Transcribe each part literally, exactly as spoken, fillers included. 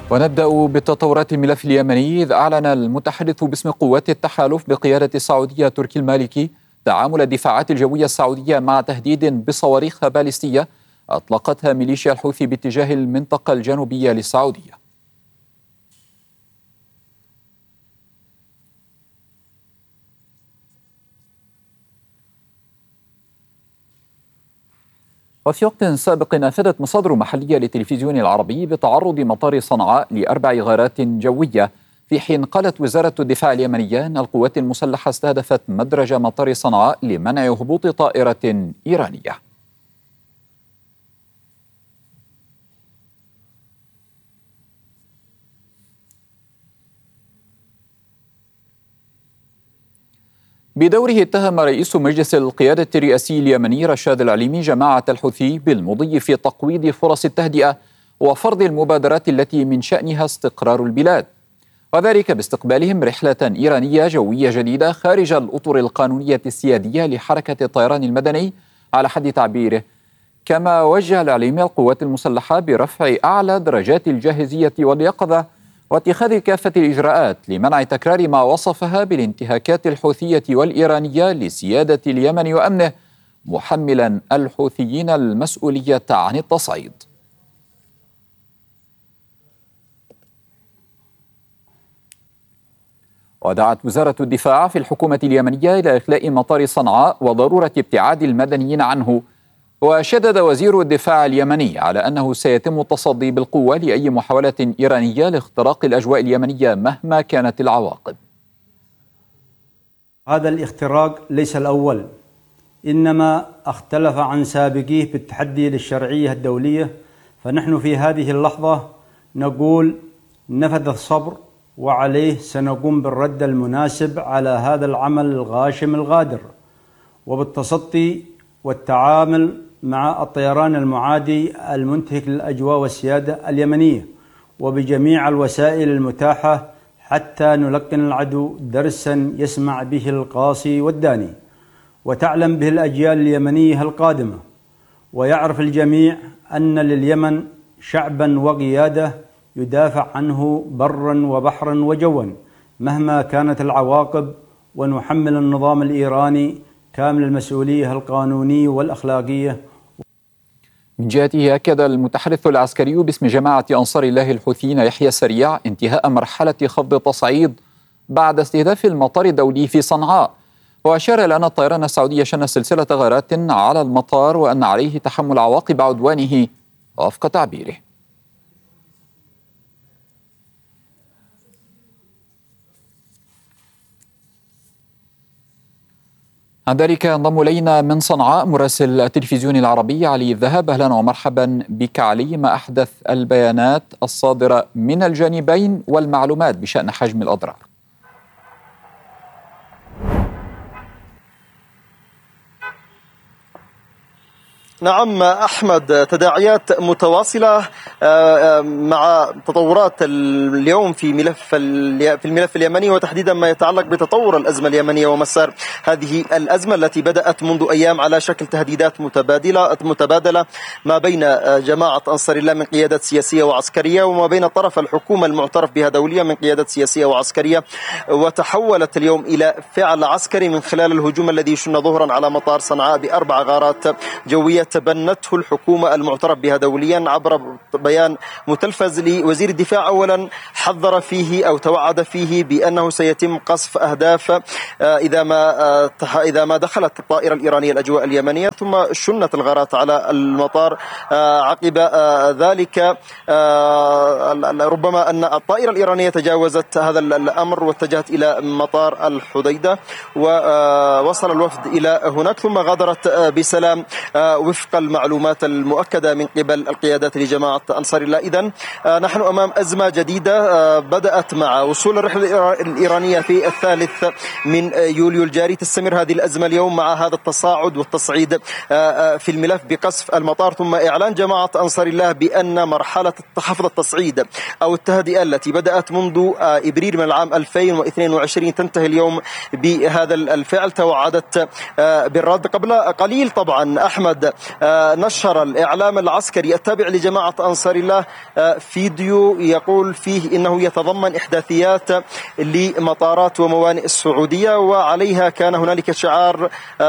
ونبدأ بالتطورات الملف اليمني، إذ أعلن المتحدث باسم قوات التحالف بقيادة السعودية تركي المالكي تعامل الدفاعات الجوية السعودية مع تهديد بصواريخ باليستية أطلقتها ميليشيا الحوثي باتجاه المنطقة الجنوبية للسعودية. وفي وقت سابق أفادت مصادر محلية للتلفزيون العربي بتعرض مطار صنعاء لأربع غارات جوية، في حين قالت وزارة الدفاع اليمنية أن القوات المسلحة استهدفت مدرج مطار صنعاء لمنع هبوط طائرة إيرانية. بدوره اتهم رئيس مجلس القيادة الرئاسي اليمني رشاد العليمي جماعة الحوثي بالمضي في تقويض فرص التهدئة وفرض المبادرات التي من شأنها استقرار البلاد، وذلك باستقبالهم رحلة إيرانية جوية جديدة خارج الأطر القانونية السيادية لحركة الطيران المدني على حد تعبيره. كما وجه العليمي القوات المسلحة برفع أعلى درجات الجاهزية واليقظة واتخاذ كافة الإجراءات لمنع تكرار ما وصفها بالانتهاكات الحوثية والإيرانية لسيادة اليمن وأمنه، محملا الحوثيين المسؤولية عن التصعيد. ودعت وزارة الدفاع في الحكومة اليمنية إلى إخلاء مطار صنعاء وضرورة ابتعاد المدنيين عنه، وشدد وزير الدفاع اليمني على أنه سيتم التصدي بالقوة لأي محاولة إيرانية لاختراق الأجواء اليمنية مهما كانت العواقب. هذا الاختراق ليس الأول، إنما اختلف عن سابقيه بالتحدي للشرعية الدولية، فنحن في هذه اللحظة نقول نفذ الصبر، وعليه سنقوم بالرد المناسب على هذا العمل الغاشم الغادر، وبالتصدي والتعامل مع الطيران المعادي المنتهك للأجواء والسيادة اليمنية، وبجميع الوسائل المتاحة حتى نلقن العدو درسا يسمع به القاصي والداني، وتعلم به الأجيال اليمنية القادمة، ويعرف الجميع أن لليمن شعبا وقيادة يدافع عنه برا وبحرا وجوا مهما كانت العواقب، ونحمل النظام الإيراني كامل المسؤولية القانونية والأخلاقية. من جهته أكد المتحدث العسكري باسم جماعة أنصار الله الحوثيين يحيى سريع انتهاء مرحلة خفض التصعيد بعد استهداف المطار الدولي في صنعاء، وأشار إلى أن الطيران السعودي شن سلسلة غارات على المطار وأن عليه تحمل عواقب عدوانه وفق تعبيره. عن ذلك انضم إلينا من صنعاء مراسل التلفزيون العربي علي الذهب. أهلا ومرحبا بك علي، ما أحدث البيانات الصادرة من الجانبين والمعلومات بشأن حجم الأضرار؟ نعم أحمد، تداعيات متواصلة مع تطورات اليوم في ملف في الملف اليمني، وتحديدا ما يتعلق بتطور الأزمة اليمنية ومسار هذه الأزمة التي بدأت منذ أيام على شكل تهديدات متبادلة متبادلة ما بين جماعة أنصار الله من قيادات سياسية وعسكرية، وما بين طرف الحكومة المعترف بها دوليا من قيادات سياسية وعسكرية، وتحولت اليوم إلى فعل عسكري من خلال الهجوم الذي شن ظهرا على مطار صنعاء بأربع غارات جوية تبنته الحكومة المعترف بها دوليا عبر بيان متلفز لوزير الدفاع. أولا حذر فيه أو توعد فيه بأنه سيتم قصف أهداف إذا ما إذا ما دخلت الطائرة الإيرانية الأجواء اليمنية، ثم شنت الغارات على المطار. عقب ذلك ربما أن الطائرة الإيرانية تجاوزت هذا الأمر واتجهت إلى مطار الحديدة، ووصل الوفد إلى هناك ثم غادرت بسلام وفق المعلومات المؤكدة من قبل القيادات لجماعة أنصار الله. إذن نحن أمام أزمة جديدة بدأت مع وصول الرحلة الإيرانية في الثالث من يوليو الجاري. تستمر هذه الأزمة اليوم مع هذا التصاعد والتصعيد في الملف بقصف المطار، ثم إعلان جماعة أنصار الله بأن مرحلة تحفظ التصعيد أو التهدئة التي بدأت منذ إبريل من العام ألفين واثنين وعشرين تنتهي اليوم بهذا الفعل. توعدت بالرد قبل قليل طبعا أحمد نشر الإعلام العسكري التابع لجماعة أنصار الله فيديو يقول فيه إنه يتضمن إحداثيات لمطارات وموانئ السعودية، وعليها كان هنالك شعار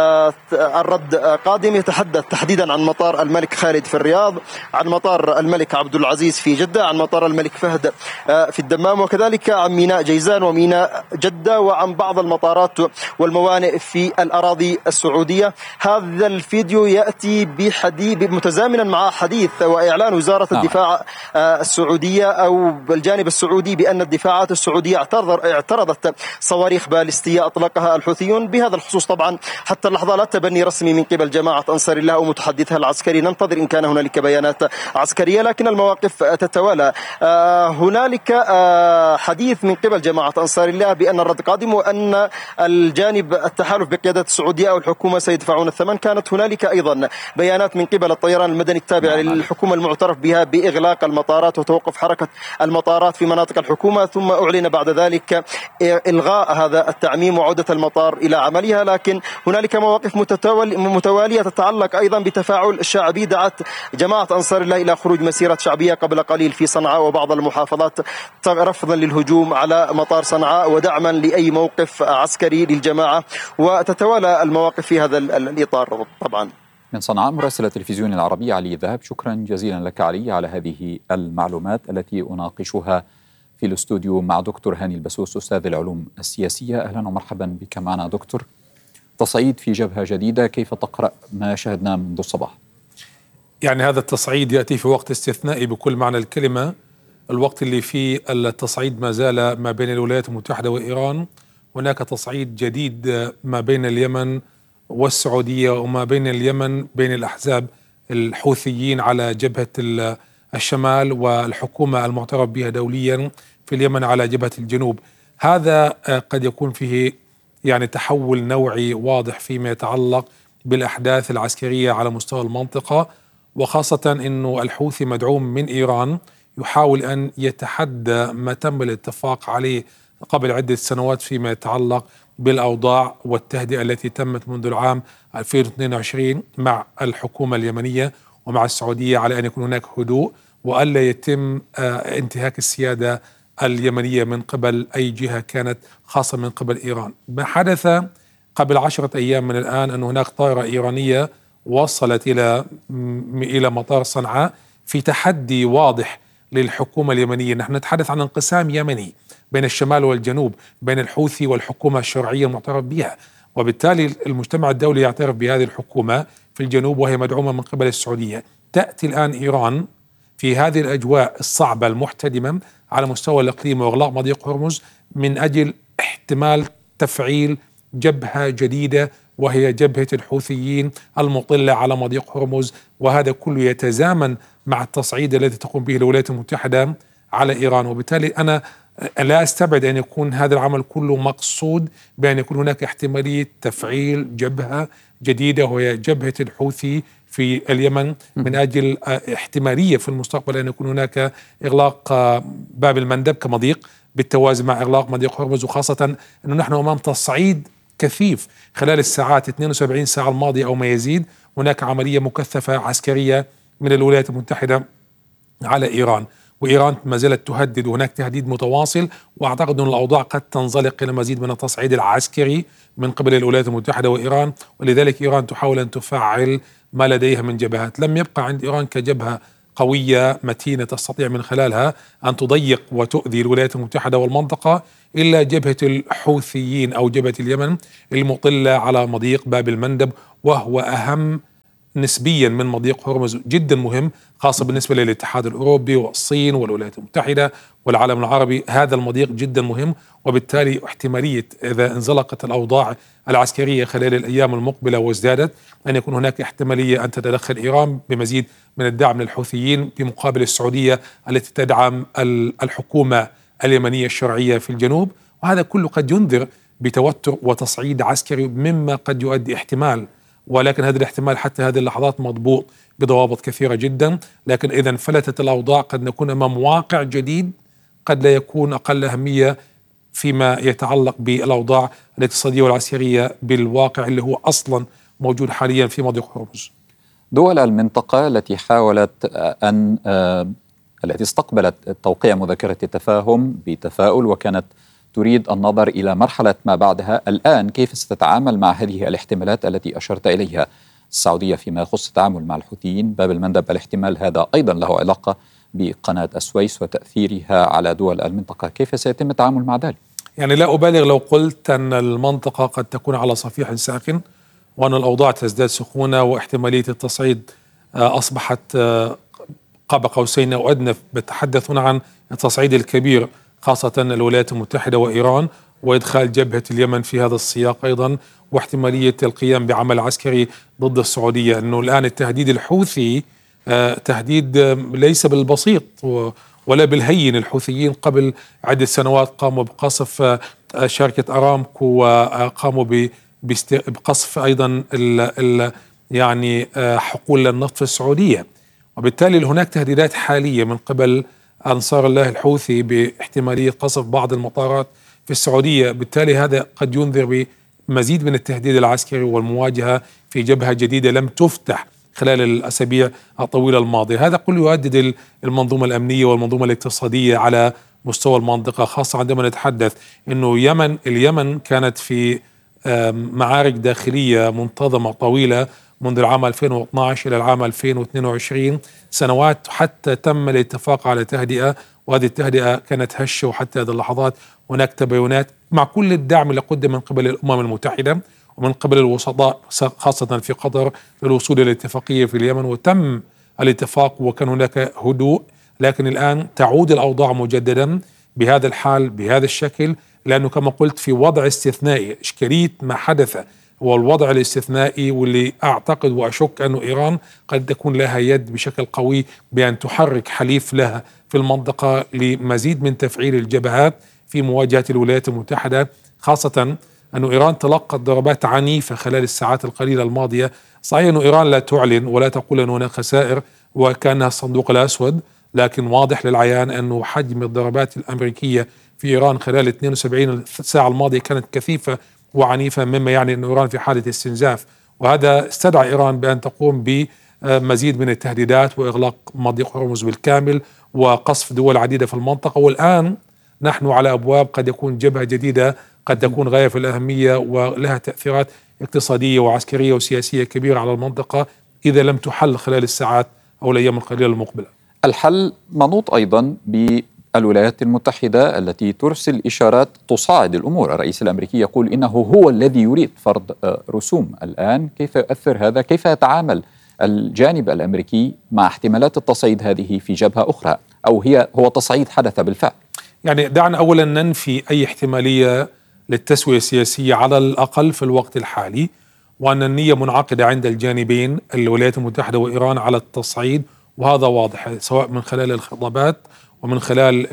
الرد قادم، يتحدث تحديدا عن مطار الملك خالد في الرياض، عن مطار الملك عبد العزيز في جدة، عن مطار الملك فهد في الدمام، وكذلك عن ميناء جيزان وميناء جدة، وعن بعض المطارات والموانئ في الأراضي السعودية. هذا الفيديو يأتي بحديث متزامنا مع حديث وإعلان وزارة نعم. الدفاع السعودية أو الجانب السعودي بأن الدفاعات السعودية اعترضت صواريخ باليستية أطلقها الحوثيون. بهذا الخصوص طبعا حتى اللحظة لا تبني رسمي من قبل جماعة أنصار الله أو متحدثها العسكري، ننتظر إن كان هنالك بيانات عسكرية، لكن المواقف تتوالى. هنالك حديث من قبل جماعة أنصار الله بأن الرد قادم، وأن الجانب التحالف بقيادة السعودية أو الحكومة سيدفعون الثمن. كانت هنالك أيضا بيانات من قبل الطيران المدني التابع للحكومة المعترف بها بإغلاق المطارات وتوقف حركة المطارات في مناطق الحكومة، ثم أعلن بعد ذلك إلغاء هذا التعميم وعودة المطار إلى عملها. لكن هنالك مواقف متوالية تتعلق أيضا بتفاعل الشعبي. دعت جماعة أنصار الله إلى خروج مسيرة شعبية قبل قليل في صنعاء وبعض المحافظات رفضا للهجوم على مطار صنعاء ودعما لأي موقف عسكري للجماعة، وتتوالى المواقف في هذا الإطار. طبعا من صنعاء مراسل التلفزيون العربي علي ذهب، شكرا جزيلا لك علي على هذه المعلومات التي أناقشها في الاستوديو مع دكتور هاني البسوس أستاذ العلوم السياسية. أهلا ومرحبا بك معنا دكتور. تصعيد في جبهة جديدة، كيف تقرأ ما شاهدناه منذ الصباح؟ يعني هذا التصعيد يأتي في وقت استثنائي بكل معنى الكلمة، الوقت اللي فيه التصعيد ما زال ما بين الولايات المتحدة وإيران. هناك تصعيد جديد ما بين اليمن والسعودية وما بين اليمن بين الأحزاب الحوثيين على جبهة الشمال والحكومة المعترف بها دوليا في اليمن على جبهة الجنوب. هذا قد يكون فيه يعني تحول نوعي واضح فيما يتعلق بالأحداث العسكرية على مستوى المنطقة، وخاصة أنه الحوثي مدعوم من إيران يحاول أن يتحدى ما تم الاتفاق عليه قبل عدة سنوات فيما يتعلق بالأوضاع والتهدئة التي تمت منذ العام ألفين واثنين وعشرين مع الحكومة اليمنية ومع السعودية على أن يكون هناك هدوء وألا يتم انتهاك السيادة اليمنية من قبل أي جهة كانت، خاصة من قبل إيران. ما حدث قبل عشرة أيام من الآن أن هناك طائرة إيرانية وصلت إلى إلى مطار صنعاء في تحدي واضح للحكومة اليمنية. نحن نتحدث عن انقسام يمني بين الشمال والجنوب، بين الحوثي والحكومة الشرعية المعترف بها، وبالتالي المجتمع الدولي يعترف بهذه الحكومة في الجنوب وهي مدعومة من قبل السعودية. تأتي الآن إيران في هذه الأجواء الصعبة المحتدمة على مستوى الإقليم وإغلاق مضيق هرمز من أجل احتمال تفعيل جبهة جديدة وهي جبهة الحوثيين المطلة على مضيق هرمز، وهذا كله يتزامن مع التصعيد الذي تقوم به الولايات المتحدة على إيران. وبالتالي أنا لا أستبعد أن يكون هذا العمل كله مقصود بأن يكون هناك احتمالية تفعيل جبهة جديدة وهي جبهة الحوثي في اليمن من أجل احتمالية في المستقبل أن يكون هناك إغلاق باب المندب كمضيق بالتوازي مع إغلاق مضيق هرمز، وخاصة أنه نحن أمام تصعيد كثيف خلال الساعات اثنتين وسبعين ساعة الماضية أو ما يزيد. هناك عملية مكثفة عسكرية من الولايات المتحدة على إيران، وإيران ما زالت تهدد وهناك تهديد متواصل، وأعتقد أن الأوضاع قد تنزلق إلى مزيد من التصعيد العسكري من قبل الولايات المتحدة وإيران، ولذلك إيران تحاول أن تفعل ما لديها من جبهات. لم يبقى عند إيران كجبهة قوية متينة تستطيع من خلالها أن تضيق وتؤذي الولايات المتحدة والمنطقة إلا جبهة الحوثيين أو جبهة اليمن المطلة على مضيق باب المندب، وهو أهم نسبيا من مضيق هرمز، جدا مهم خاصة بالنسبة للاتحاد الأوروبي والصين والولايات المتحدة والعالم العربي. هذا المضيق جدا مهم، وبالتالي احتمالية إذا انزلقت الأوضاع العسكرية خلال الأيام المقبلة وازدادت أن يكون هناك احتمالية أن تتدخل إيران بمزيد من الدعم للحوثيين بمقابل السعودية التي تدعم الحكومة اليمنية الشرعية في الجنوب، وهذا كله قد ينذر بتوتر وتصعيد عسكري مما قد يؤدي احتمال، ولكن هذا الاحتمال حتى هذه اللحظات مضبوط بضوابط كثيرة جدا. لكن إذا انفلتت الأوضاع قد نكون أمام واقع جديد قد لا يكون أقل أهمية فيما يتعلق بالأوضاع الاقتصادية والعسكرية بالواقع اللي هو أصلا موجود حاليا في مضيق هرمز. دول المنطقة التي حاولت أن التي استقبلت توقيع مذكرة التفاهم بتفاؤل وكانت تريد النظر إلى مرحلة ما بعدها، الآن كيف ستتعامل مع هذه الاحتمالات التي أشرت إليها السعودية فيما يخص التعامل مع الحوثيين؟ باب المندب الاحتمال هذا أيضا له علاقة بقناة السويس وتأثيرها على دول المنطقة، كيف سيتم التعامل مع ذلك؟ يعني لا أبالغ لو قلت أن المنطقة قد تكون على صفيح ساخن، وأن الأوضاع تزداد سخونة، واحتمالية التصعيد أصبحت قاب قوسين أو أدنى. بتحدث هنا عن التصعيد الكبير، خاصة الولايات المتحدة وإيران، وإدخال جبهة اليمن في هذا السياق أيضا، واحتمالية القيام بعمل عسكري ضد السعودية. أنه الآن التهديد الحوثي تهديد ليس بالبسيط ولا بالهين. الحوثيين قبل عدة سنوات قاموا بقصف شركة أرامكو، وقاموا بقصف أيضا ال ال يعني حقول النفط في السعودية، وبالتالي هناك تهديدات حالية من قبل أنصار الله الحوثي باحتمالية قصف بعض المطارات في السعودية. بالتالي هذا قد ينذر بمزيد من التهديد العسكري والمواجهة في جبهة جديدة لم تفتح خلال الأسابيع الطويلة الماضية. هذا كله يهدد المنظومة الأمنية والمنظومة الاقتصادية على مستوى المنطقة، خاصة عندما نتحدث أنه يمن اليمن كانت في معارك داخلية منتظمة طويلة منذ العام ألفين واثني عشر إلى العام ألفين واثنين وعشرين، سنوات حتى تم الاتفاق على تهدئة، وهذه التهدئة كانت هشة. وحتى هذه اللحظات هناك تباينات مع كل الدعم اللي قدم من قبل الأمم المتحدة ومن قبل الوسطاء خاصة في قطر للوصول إلى الاتفاقية في اليمن، وتم الاتفاق وكان هناك هدوء. لكن الآن تعود الأوضاع مجددا بهذا الحال بهذا الشكل، لأنه كما قلت في وضع استثنائي. إشكالية ما حدث هو الوضع الاستثنائي، واللي أعتقد وأشك أنه إيران قد تكون لها يد بشكل قوي بأن تحرك حليف لها في المنطقة لمزيد من تفعيل الجبهات في مواجهة الولايات المتحدة، خاصة أن إيران تلقت ضربات عنيفة خلال الساعات القليلة الماضية. صحيح أن إيران لا تعلن ولا تقول أن هناك خسائر وكانها الصندوق الأسود، لكن واضح للعيان أنه حجم الضربات الأمريكية في إيران خلال اثنين وسبعين ساعة الماضية كانت كثيفة وعنيفة، مما يعني أن إيران في حالة استنزاف، وهذا استدعى إيران بأن تقوم بمزيد من التهديدات وإغلاق مضيق هرمز بالكامل وقصف دول عديدة في المنطقة. والآن نحن على أبواب قد يكون جبهة جديدة قد تكون غاية في الأهمية ولها تأثيرات اقتصادية وعسكرية وسياسية كبيرة على المنطقة إذا لم تحل خلال الساعات أو الأيام القليلة المقبلة. الحل منوط أيضا بالولايات المتحدة التي ترسل إشارات تصاعد الأمور. الرئيس الأمريكي يقول إنه هو الذي يريد فرض رسوم. الآن كيف يؤثر هذا؟ كيف يتعامل الجانب الأمريكي مع احتمالات التصعيد هذه في جبهة أخرى، أو هي هو تصعيد حدث بالفعل؟ يعني دعنا أولا ننفي أي احتمالية للتسوية السياسية على الأقل في الوقت الحالي، وأن النية منعقدة عند الجانبين الولايات المتحدة وإيران على التصعيد، وهذا واضح سواء من خلال الخطابات ومن خلال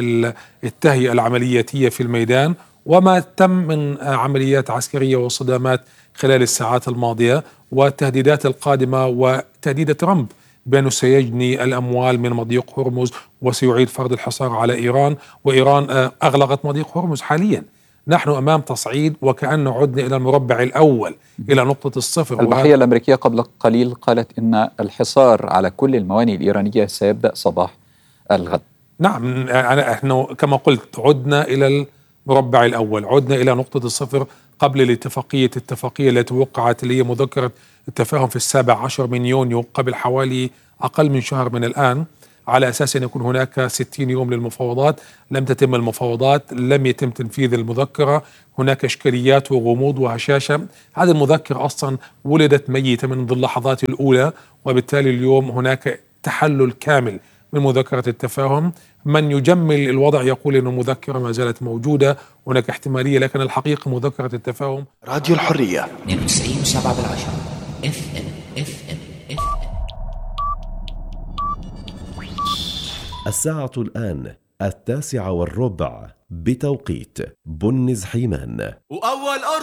التهيئة العملياتية في الميدان وما تم من عمليات عسكرية وصدامات خلال الساعات الماضية، والتهديدات القادمة وتهديد ترامب بأنه سيجني الأموال من مضيق هرمز وسيعيد فرض الحصار على إيران، وإيران أغلقت مضيق هرمز حاليا. نحن أمام تصعيد وكأنه عدنا إلى المربع الأول، إلى نقطة الصفر. البحرية الأمريكية قبل قليل قالت إن الحصار على كل الموانئ الإيرانية سيبدأ صباح الغد. نعم، نحن كما قلت عدنا إلى المربع الأول، عدنا إلى نقطة الصفر قبل الاتفاقية الاتفاقية التي وقعت اللي هي مذكرة التفاهم في السابع عشر من يونيو قبل حوالي أقل من شهر من الآن، على أساس أن يكون هناك ستين يوم للمفاوضات. لم تتم المفاوضات، لم يتم تنفيذ المذكرة، هناك إشكاليات وغموض وهشاشة. هذه المذكرة أصلا ولدت ميتة منذ اللحظات الأولى، وبالتالي اليوم هناك تحلل كامل من مذكرة التفاهم. من يجمل الوضع يقول أن المذكرة ما زالت موجودة، هناك احتمالية، لكن الحقيقة مذكرة التفاهم. راديو الحرية اثنين وتسعين وسبعة بالعشرة اف ام اف ام اف ام. الساعة الآن التاسعة والربع بتوقيت بنز حيمان. وأول